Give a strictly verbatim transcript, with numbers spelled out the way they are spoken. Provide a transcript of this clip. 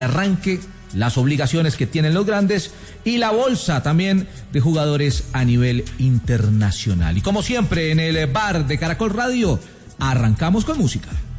arranque, las obligaciones que tienen los grandes y la bolsa también de jugadores a nivel internacional. Y como siempre en el bar de Caracol Radio, arrancamos con música.